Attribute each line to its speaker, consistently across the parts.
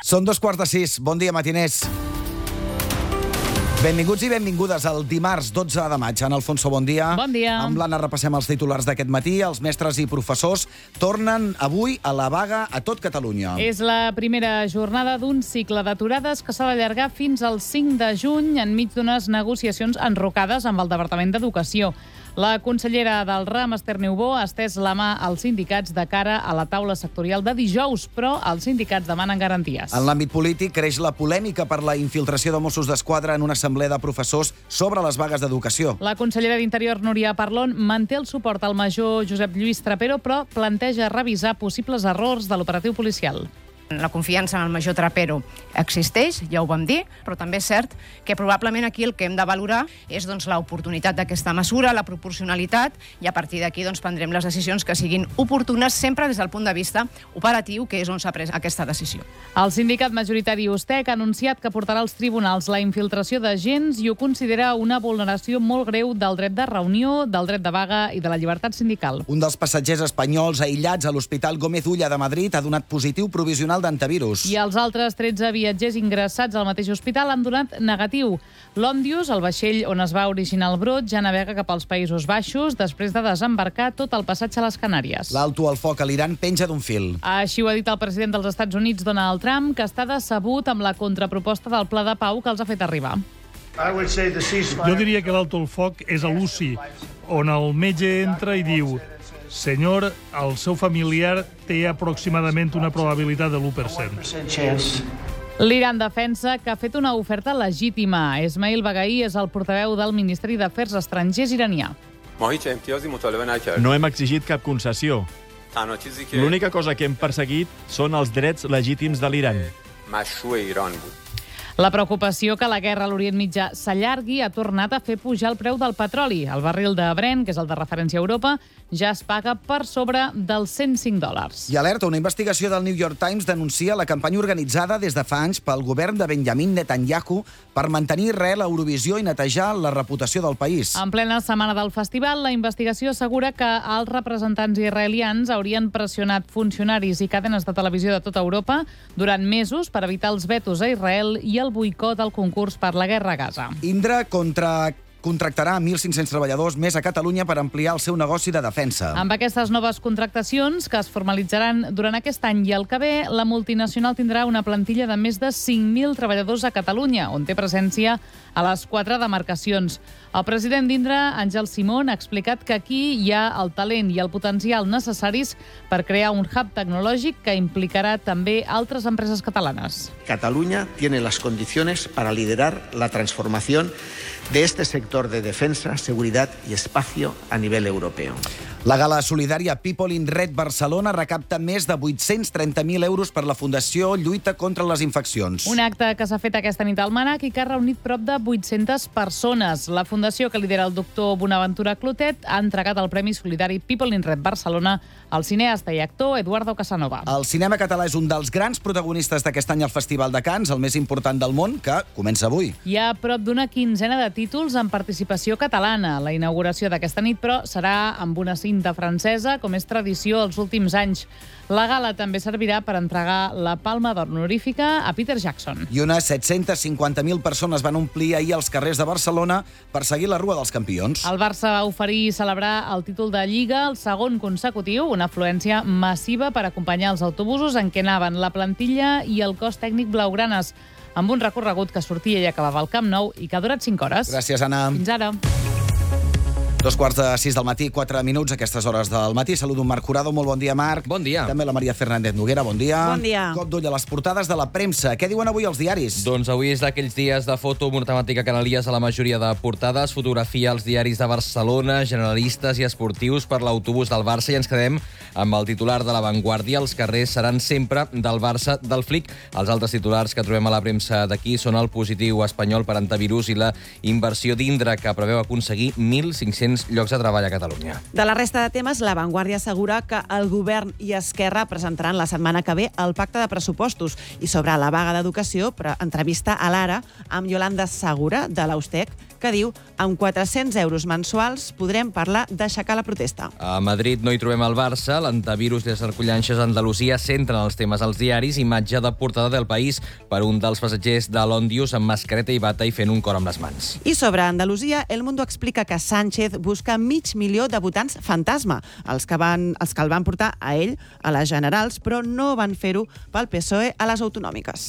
Speaker 1: Són 5:15. Bon dia, matiners. Benvinguts i benvingudes al dimarts 12 de maig. Ana Alfonso, bon dia.
Speaker 2: Bon dia.
Speaker 1: Amb l'Anna repassem els titulars d'aquest matí. Els mestres i professors tornen avui a la vaga a tot Catalunya.
Speaker 2: És la primera jornada d'un cicle d'aturades que s'ha d'allargar fins al 5 de juny enmig d'unes negociacions enrocades amb el Departament d'Educació. La consellera del RAM, Esther Niubó, ha estès la mà als sindicats de cara a la taula sectorial de dijous, però els sindicats demanen garanties.
Speaker 1: En l'àmbit polític creix la polèmica per la infiltració de Mossos d'Esquadra en una assemblea de professors sobre les vagues d'educació.
Speaker 2: La consellera d'Interior, Núria Parlon, manté el suport al major Josep Lluís Trapero, però planteja revisar possibles errors de l'operatiu policial.
Speaker 3: La confiança en el major Trapero existeix, ja ho vam dir, però també és cert que probablement aquí el que hem de valorar és l'oportunitat d'aquesta mesura, la proporcionalitat, i a partir d'aquí prendrem les decisions que siguin oportunes sempre des del punt de vista operatiu, que és on s'ha pres aquesta decisió.
Speaker 2: El sindicat majoritari USTEC ha anunciat que portarà als tribunals la infiltració d'agents i ho considera una vulneració molt greu del dret de reunió, del dret de vaga i de la llibertat sindical.
Speaker 1: Un dels passatgers espanyols aïllats a l'Hospital Gómez Ulla de Madrid ha donat positiu provisional d'antivirus.
Speaker 2: I els altres 13 viatgers ingressats al mateix hospital han donat negatiu. L'Òmnius, el vaixell on es va originar el brot, ja navega cap als Països Baixos després de desembarcar tot el passatge a les Canàries.
Speaker 1: L'alto al foc a l'Iran penja d'un fil.
Speaker 2: Així ho ha dit el president dels Estats Units, Donald Trump, que està decebut amb la contraproposta del pla de pau que els ha fet arribar.
Speaker 4: Jo diria que l'alto al foc és a l'UCI, on el metge entra i diu: senyor, el seu familiar té aproximadament una probabilitat de l'1%.
Speaker 2: L'Iran defensa que ha fet una oferta legítima. Esmail Bagaí és el portaveu del Ministeri d'Afers Estrangers iranià.
Speaker 5: No hem exigit cap concessió. L'única cosa que hem perseguit són els drets legítims de l'Iran.
Speaker 2: La preocupació que la guerra a l'Orient Mitjà s'allargui ha tornat a fer pujar el preu del petroli. El barril de Brent, que és el de referència a Europa, ja es paga per sobre dels $105.
Speaker 1: I alerta, una investigació del New York Times denuncia la campanya organitzada des de fa anys pel govern de Benjamin Netanyahu per mantenir l'Eurovisió i netejar la reputació del país.
Speaker 2: En plena setmana del festival, la investigació assegura que els representants israelians haurien pressionat funcionaris i cadenes de televisió de tota Europa durant mesos per evitar els vetos a Israel i el boicot al concurs per la guerra a Gaza.
Speaker 1: Indra contractarà 1.500 treballadors més a Catalunya per ampliar el seu negoci de defensa.
Speaker 2: Amb aquestes noves contractacions, que es formalitzaran durant aquest any i el que ve, la multinacional tindrà una plantilla de més de 5.000 treballadors a Catalunya, on té presència a les 4 demarcacions. El president d'Indra, Àngel Simón, ha explicat que aquí hi ha el talent i el potencial necessaris per crear un hub tecnològic que implicarà també altres empreses catalanes.
Speaker 6: Cataluña tiene las condiciones para liderar la transformación de este sector de defensa, seguridad y espacio a nivel europeo.
Speaker 1: La gala solidària People in Red Barcelona recapta més de 830.000 euros per la Fundació Lluita contra les Infeccions.
Speaker 2: Un acte que s'ha fet aquesta nit al Manac i que ha reunit prop de 800 persones. La fundació que lidera el doctor Bonaventura Clotet ha entregat el Premi Solidari People in Red Barcelona al cineasta i actor Eduardo Casanova.
Speaker 1: El cinema català és un dels grans protagonistes d'aquest any al Festival de Canes, el més important del món, que comença avui.
Speaker 2: Hi ha prop d'una quinzena de títols en participació catalana. La inauguració d'aquesta nit, però, serà amb una cinta francesa, com és tradició els últims anys. La gala també servirà per entregar la Palma d'Or honorífica a Peter Jackson.
Speaker 1: I unes 750.000 persones van omplir ahir els carrers de Barcelona per seguir la Rua dels Campions.
Speaker 2: El Barça va oferir i celebrar el títol de Lliga, el segon consecutiu, una afluència massiva per acompanyar els autobusos en què anaven la plantilla i el cos tècnic blaugranes, amb un recorregut que sortia i acabava al Camp Nou i que ha durat 5 hores.
Speaker 1: Gràcies, Anna.
Speaker 2: Fins ara.
Speaker 1: 5:45 del matí, 4 minuts, aquestes hores del matí. Saludo en Marc Jurado. Molt bon dia, Marc.
Speaker 7: Bon dia.
Speaker 1: També la Maria Fernández Noguera. Bon dia.
Speaker 8: Bon dia.
Speaker 1: Cop d'ull a les portades de la premsa. Què diuen avui els diaris?
Speaker 7: Doncs avui és d'aquells dies de foto amb una temàtica canalies a la majoria de portades. Fotografia als diaris de Barcelona, generalistes i esportius per l'autobús del Barça, i ens quedem amb el titular de La Vanguardia. Els carrers seran sempre del Barça del Flic. Els altres titulars que trobem a la premsa d'aquí són el positiu espanyol per antivirus i la inversió d'Indra, que preveu aconseguir 1.500 200 llocs de treball a Catalunya.
Speaker 8: De la resta de temes, La Vanguardia assegura que el govern i Esquerra presentaran la setmana que ve el pacte de pressupostos. I sobre la vaga d'educació, entrevista a l'Ara amb Yolanda Segura, de l'Austec, que diu amb 400 euros mensuals podrem parlar d'aixecar la protesta.
Speaker 7: A Madrid no hi trobem el Barça, l'antivirus i les arcollanxes a Andalusia centren els temes als diaris, imatge de portada del País per un dels passatgers de l'Òndius amb mascareta i bata i fent un cor amb les mans.
Speaker 8: I sobre Andalusia, El Mundo explica que Sánchez busca 500.000 de votants fantasma, els que el van portar a ell a les generals, però no van fer-ho pel PSOE a les autonòmiques.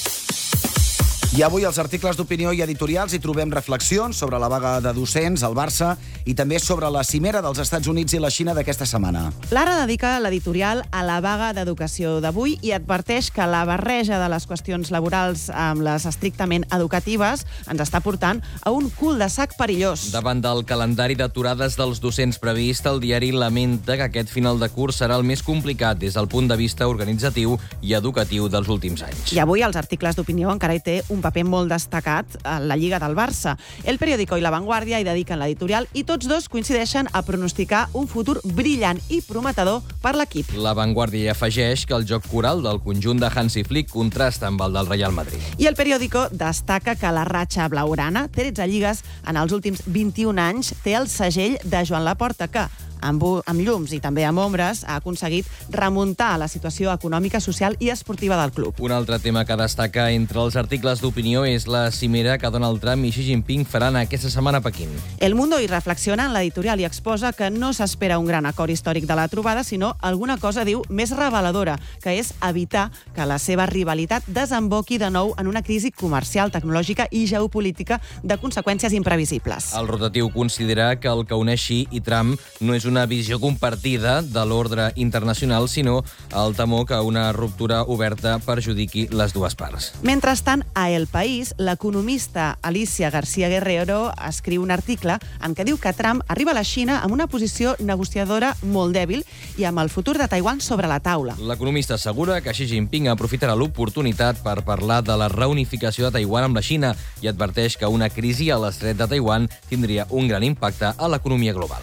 Speaker 1: I avui als articles d'opinió i editorials hi trobem reflexions sobre la vaga de docents, el Barça, i també sobre la cimera dels Estats Units i la Xina d'aquesta setmana.
Speaker 8: L'Ara dedica l'editorial a la vaga d'educació d'avui i adverteix que la barreja de les qüestions laborals amb les estrictament educatives ens està portant a un cul-de-sac perillós.
Speaker 7: Davant del calendari d'aturades dels docents previst, el diari lamenta que aquest final de curs serà el més complicat des del punt de vista organitzatiu i educatiu dels últims anys.
Speaker 8: I avui als articles d'opinió encara hi té un paper molt destacat a la Lliga del Barça. El Periódico i La Vanguardia hi dediquen l'editorial i tots dos coincideixen a pronosticar un futur brillant i prometedor per l'equip.
Speaker 7: La Vanguardia hi afegeix que el joc coral del conjunt de Hansi Flick contrasta amb el del Real Madrid.
Speaker 8: I el Periódico destaca que la ratxa blaugrana, 13 lligues en els últims 21 anys, té el segell de Joan Laporta, que amb llums i també amb ombres, ha aconseguit remuntar la situació econòmica, social i esportiva del club.
Speaker 7: Un altre tema que destaca entre els articles d'opinió és la cimera que Donald Trump i Xi Jinping faran aquesta setmana a Pequín.
Speaker 8: El Mundo hi reflexiona en l'editorial i exposa que no s'espera un gran acord històric de la trobada, sinó alguna cosa, diu, més reveladora, que és evitar que la seva rivalitat desemboqui de nou en una crisi comercial, tecnològica i geopolítica de conseqüències imprevisibles.
Speaker 7: El rotatiu considera que el que uneix Xi i Trump no és una visió compartida de l'ordre internacional, sinó el temor que una ruptura oberta perjudiqui les dues parts.
Speaker 8: Mentrestant, a El País, l'economista Alicia García Guerrero escriu un article en què diu que Trump arriba a la Xina amb una posició negociadora molt dèbil i amb el futur de Taiwan sobre la taula.
Speaker 7: L'economista assegura que Xi Jinping aprofitarà l'oportunitat per parlar de la reunificació de Taiwan amb la Xina i adverteix que una crisi a l'estret de Taiwan tindria un gran impacte a l'economia global.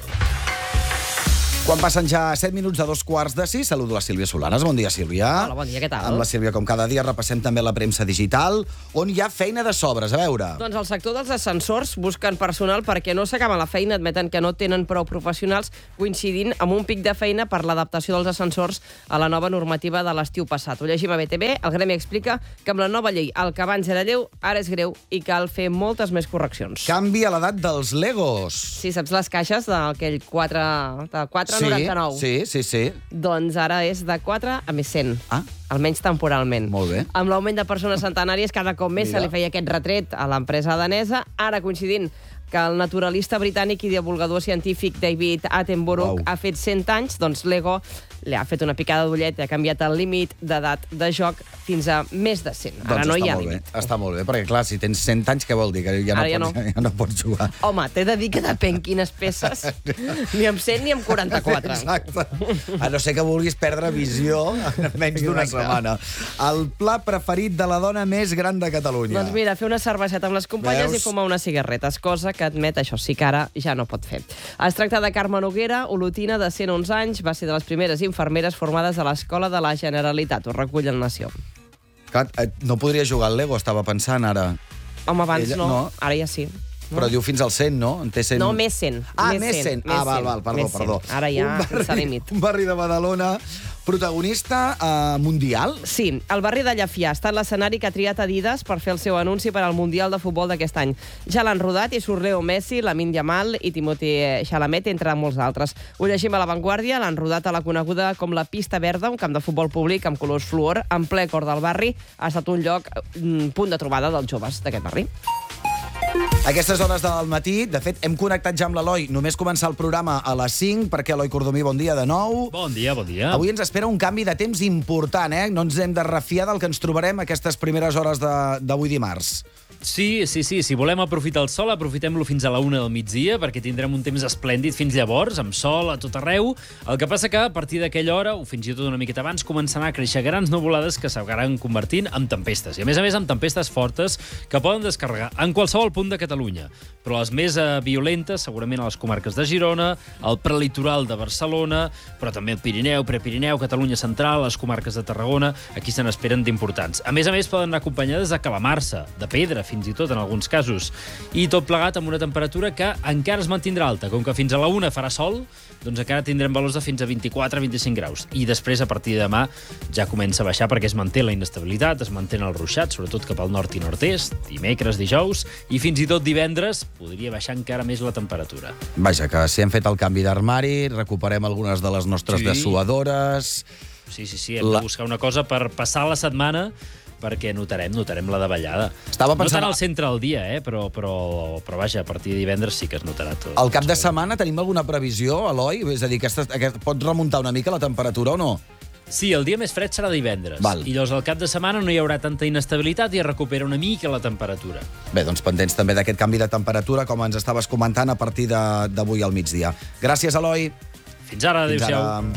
Speaker 1: Quan passen ja 7 minuts de 2:15, saludo la Sílvia Solanes. Bon dia, Sílvia.
Speaker 9: Hola, bon dia, què tal?
Speaker 1: Amb la Sílvia, com cada dia, repassem també la premsa digital, on hi ha feina de sobres. A veure.
Speaker 9: Doncs el sector dels ascensors busquen personal perquè no s'acaben la feina, admeten que no tenen prou professionals, coincidint amb un pic de feina per l'adaptació dels ascensors a la nova normativa de l'estiu passat. Ho llegim a BTV, el gremi explica que amb la nova llei el que abans era lleu, ara és greu i cal fer moltes més correccions.
Speaker 1: Canvi a l'edat dels Legos.
Speaker 9: Sí, saps les caixes d'aquell 4,99?
Speaker 1: Sí.
Speaker 9: Doncs ara és de 4 a més 100.
Speaker 1: Ah.
Speaker 9: Almenys temporalment.
Speaker 1: Molt bé.
Speaker 9: Amb l'augment de persones centenàries, cada cop més se li feia aquest retret a l'empresa danesa, ara coincidint que el naturalista britànic i divulgador científic David Attenborough ha fet 100 anys, doncs Lego li ha fet una picada d'ullet i ha canviat el límit d'edat de joc fins a més de 100. Ara no hi ha límit.
Speaker 1: Està molt bé, perquè clar, si tens 100 anys, què vol dir? Que ja no pots jugar.
Speaker 9: Home, t'he de dir que depèn quines peces, ni amb 100 ni amb 44.
Speaker 1: Exacte. A no ser que vulguis perdre visió en menys d'una setmana. El pla preferit de la dona més gran de Catalunya.
Speaker 9: Doncs mira, fer una cerveseta amb les companyes i fumar unes cigarretes, cosa que admet, això sí que ara ja no pot fer. Es tracta de Carme Noguera, olotina de 111 anys, va ser de les primeres infermeres formades a l'Escola de la Generalitat. Ho recull el Nació.
Speaker 1: No podria jugar al Lego, estava pensant ara.
Speaker 9: Home, abans no, ara ja sí.
Speaker 1: Però diu fins al 100, no? En té 100...
Speaker 9: No, més 100.
Speaker 1: Més 100. Val, perdó.
Speaker 9: Ara ja sense límit.
Speaker 1: Un barri de Badalona, protagonista mundial.
Speaker 9: Sí, el barri de Llefià ha estat l'escenari que ha triat Adidas per fer el seu anunci per al Mundial de Futbol d'aquest any. Ja l'han rodat i surt Leo Messi, Lamine Yamal i Timothée Chalamet, entre molts altres. Ho llegim a La Vanguardia, l'han rodat a la coneguda com la Pista Verda, un camp de futbol públic amb colors fluor, en ple cor del barri. Ha estat un lloc, punt de trobada dels joves d'aquest barri.
Speaker 1: A aquestes hores del matí, de fet, hem connectat ja amb l'Eloi. Només començar el programa a les 5, perquè Eloi Cordomí, bon dia de nou.
Speaker 10: Bon dia.
Speaker 1: Avui ens espera un canvi de temps important, eh? No ens hem de refiar del que ens trobarem aquestes primeres hores d'avui dimarts.
Speaker 10: Sí, si volem aprofitar el sol, aprofitem-lo fins a la 1 del migdia, perquè tindrem un temps esplèndid fins llavors, amb sol a tot arreu. El que passa que a partir d'aquella hora, o fins i tot una miqueta abans, començaran a créixer grans nuvolades que s'acabaran convertint en tempestes. I a més amb tempestes fortes que poden descarregar en qualsevol punt de Catalunya. Però les més violentes, segurament a les comarques de Girona, al prelitoral de Barcelona, però també el Pirineu, Prepirineu, Catalunya Central, les comarques de Tarragona, aquí se n'esperen d'importants. A més, poden anar acompanyades de calamarsa, de pedra, fins i tot en alguns casos. I tot plegat amb una temperatura que encara es mantindrà alta. Com que fins a la 1 farà sol, doncs encara tindrem valors de fins a 24-25 graus. I després, a partir de demà, ja comença a baixar perquè es manté la inestabilitat, es mantén el ruixat, sobretot cap al nord i nord-est, dimecres, dijous, i fins i tot divendres podria baixar encara més la temperatura.
Speaker 1: Vaja, que si hem fet el canvi d'armari, recuperem algunes de les nostres dessuadores...
Speaker 10: Sí, hem de buscar una cosa per passar la setmana, perquè notarem la davallada. No tant al centre del dia, però vaja, a partir de divendres sí que es notarà tot.
Speaker 1: Al cap de setmana tenim alguna previsió, Eloi? És a dir, pot remuntar una mica la temperatura o no?
Speaker 10: Sí, el dia més fred serà divendres. I llavors al cap de setmana no hi haurà tanta inestabilitat i es recupera una mica la temperatura.
Speaker 1: Bé, doncs pendents també d'aquest canvi de temperatura, com ens estaves comentant a partir d'avui al migdia. Gràcies, Eloi.
Speaker 10: Fins ara, adéu-siau.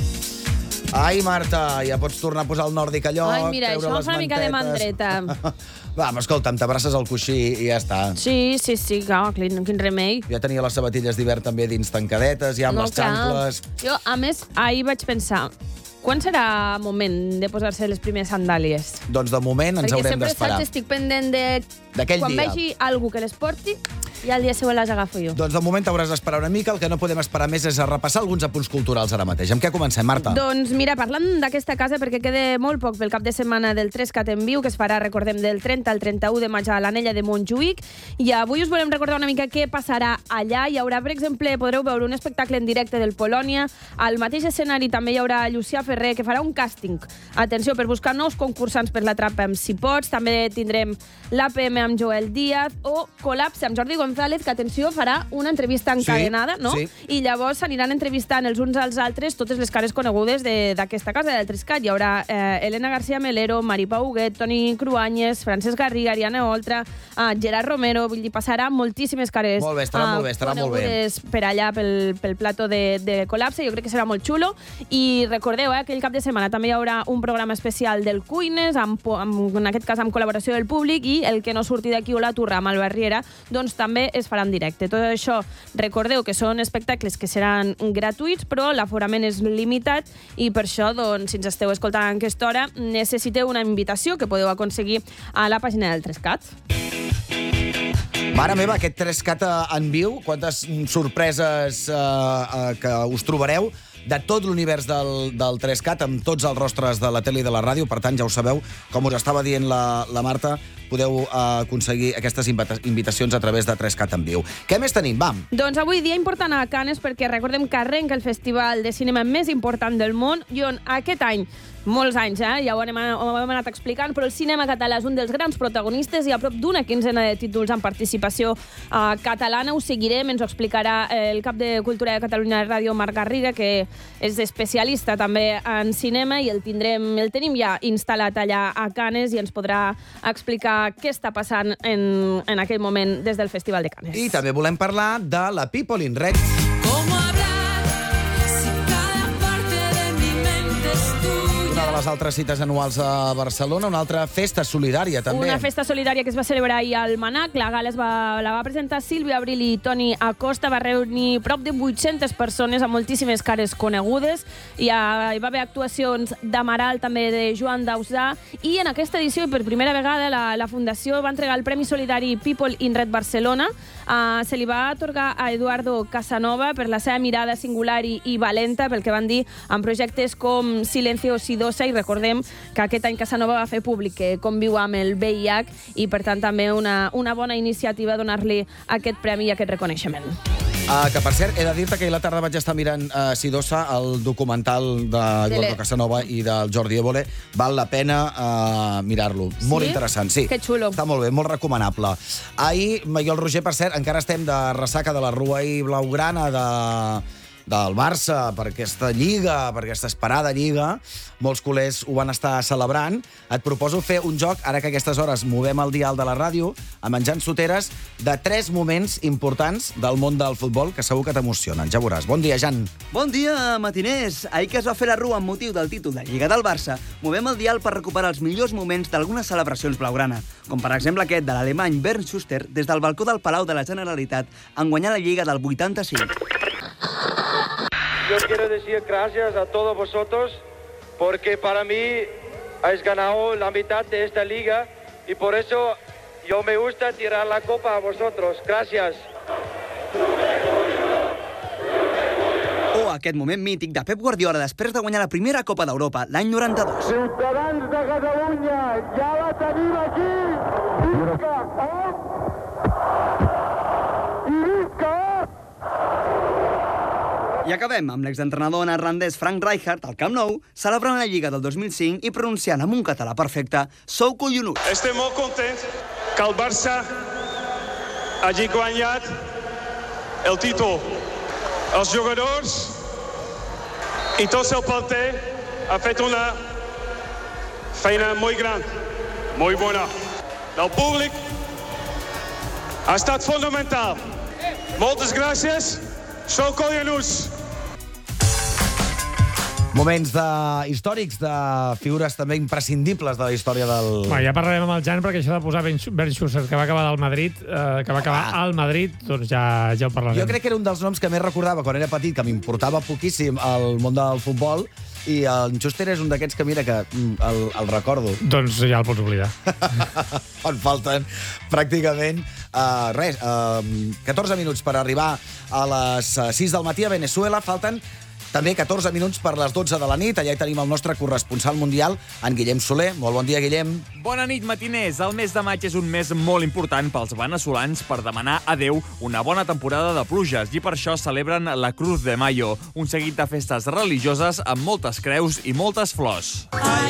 Speaker 1: Ai, Marta, ja pots tornar a posar el nòrdic a lloc.
Speaker 11: Ai, mira, això em fa una mica de mandreta.
Speaker 1: Va, escolta'm, t'abraces al coixí i ja està.
Speaker 11: Sí, clar, quin remei.
Speaker 1: Ja tenia les sabatilles d'hivern també dins tancadetes, ja amb les xancles.
Speaker 11: Jo, a més, ahir vaig pensar, quan serà moment de posar-se les primeres sandàlies?
Speaker 1: Doncs de moment ens haurem d'esperar.
Speaker 11: Perquè sempre estic pendent de quan vegi algú que les porti, i al dia següent les agafo jo.
Speaker 1: Doncs de moment t'hauràs d'esperar una mica. El que no podem esperar més és a repassar alguns apunts culturals ara mateix. Amb què comencem, Marta?
Speaker 11: Doncs mira, parlant d'aquesta casa, perquè queda molt poc pel cap de setmana del 3CAT en viu, que es farà, recordem, del 30 al 31 de maig a l'Anella de Montjuïc. I avui us volem recordar una mica què passarà allà. Hi haurà, per exemple, podreu veure un espectacle en directe del Polònia. Al mateix escenari també hi haurà Llucià Ferrer, que farà un càsting. Atenció, per buscar nous concursants per l'Atrapa amb Si Pots. També tindrem l'APM amb Joel Díaz o Col·lapse amb Jordi González, que, atenció, farà una entrevista encadenada, no? I llavors s'aniran entrevistant els uns als altres totes les cares conegudes d'aquesta casa, del 3CAT. Hi haurà Elena García Melero, Mari Pau Huguet, Toni Cruanyes, Francesc Garriga, Ariana Oltra, Gerard Romero. Vull dir, passarà moltíssimes cares conegudes per allà pel plató de Col·lapse. Jo crec que serà molt xulo. I recordeu, aquell cap de setmana també hi haurà un programa especial del Cuines, en aquest cas amb col·laboració del públic, i el que no surti d'aquí o la Turra amb el Barriera, doncs també es farà en directe. Tot això, recordeu que són espectacles que seran gratuïts, però l'aforament és limitat i per això, doncs, si ens esteu escoltant a aquesta hora, necessiteu una invitació que podeu aconseguir a la pàgina del 3CAT.
Speaker 1: Mare meva, aquest 3CAT en viu, quantes sorpreses que us trobareu de tot l'univers del 3CAT, amb tots els rostres de la tele i de la ràdio. Per tant, ja ho sabeu, com us estava dient la Marta, podeu aconseguir aquestes invitacions a través de 3CAT en viu. Què més tenim? Vam!
Speaker 11: Doncs avui dia important a Canes, perquè recordem que arrenca el festival de cinema més important del món, i on aquest any, molts anys, ja ho hem anat explicant, però el cinema català és un dels grans protagonistes i a prop d'una quinzena de títols amb participació catalana. Ho seguirem, ens ho explicarà el cap de Cultura de Catalunya de Ràdio, Marc Garriga, que és especialista també en cinema, i el tenim ja instal·lat allà a Canes i ens podrà explicar què està passant en aquell moment des del Festival de Canes.
Speaker 1: I també volem parlar de la People in Red. Una de les altres cites anuals a Barcelona, una altra festa solidària, també.
Speaker 11: Una festa solidària que es va celebrar ahir al Manac. La gala la va presentar Sílvia Abril i Toni Acosta. Va reunir prop de 800 persones amb moltíssimes cares conegudes. Hi va haver actuacions d'Amaral, també de Joan Dausà. I en aquesta edició, per primera vegada, la Fundació va entregar el Premi Solidari People in Red Barcelona. Se li va atorgar a Eduardo Casanova per la seva mirada singular i valenta, pel que van dir en projectes com Silencio Sidosa, i recordem que aquest any Casanova va fer públic que conviu amb el VIH, i per tant també una bona iniciativa donar-li aquest premi i aquest reconeixement.
Speaker 1: Que, per cert, he de dir-te que ahir a la tarda vaig estar mirant Sidosa, el documental d'Eduardo Casanova i del Jordi Évole. Val la pena mirar-lo. Molt interessant, sí.
Speaker 11: Que xulo.
Speaker 1: Està molt bé, molt recomanable. Ahir, jo i el Roger, per cert, encara estem de ressaca de la Ruai Blaugrana del Barça per aquesta lliga, per aquesta esperada lliga. Molts culers ho van estar celebrant. Et proposo fer un joc, ara que a aquestes hores movem el dial de la ràdio, amb en Jan Soteres, de 3 moments importants del món del futbol que segur que t'emocionen. Ja veuràs. Bon dia, Jan.
Speaker 12: Bon dia, matiners. Ahir que es va fer la rua amb motiu del títol de Lliga del Barça, movem el dial per recuperar els millors moments d'algunes celebracions blaugrana, com per exemple aquest de l'alemany Bernd Schuster des del balcó del Palau de la Generalitat en guanyar la Lliga del 85.
Speaker 13: Yo quiero decir gracias a todos vosotros porque para mí habéis ganado la mitad de esta liga y por eso yo me gusta tirar la copa a vosotros. Gracias.
Speaker 12: O aquest moment mític de Pep Guardiola després de guanyar la primera Copa d'Europa l'any 92.
Speaker 13: Ciutadans de Catalunya, ja la tenim aquí! Visca! I visca!
Speaker 12: I acabem amb l'exentrenador neerlandès Frank Rijkaard al Camp Nou, celebrant la Lliga del 2005 i pronunciant amb un català perfecte "Sou collonuts".
Speaker 14: Estem molt contents que el Barça hagi guanyat el títol. Els jugadors i tot el planter ha fet una feina molt gran, molt bona. El públic ha estat fonamental. Moltes gràcies. Sou collonuts.
Speaker 1: Moments històrics de figures també imprescindibles de la història del...
Speaker 15: Ja parlarem amb el Jan, perquè això de posar Bernd Schuster, que va acabar al Madrid, al Madrid, doncs ja ho parlarem.
Speaker 1: Jo crec que era un dels noms que més recordava quan era petit, que m'importava poquíssim el món del futbol, i el Schuster és un d'aquests que, mira, que el recordo.
Speaker 15: Doncs ja el pots oblidar.
Speaker 1: En falten pràcticament 14 minuts per arribar a les 6 del matí a Venezuela. Falten també 14 minuts per les 12 de la nit. Allà hi tenim el nostre corresponsal mundial, en Guillem Soler. Molt bon dia, Guillem.
Speaker 16: Bona nit, matiners. El mes de maig és un mes molt important pels venezolans per demanar a Déu una bona temporada de pluges i per això celebren la Cruz de Mayo, un seguit de festes religioses amb moltes creus i moltes flors.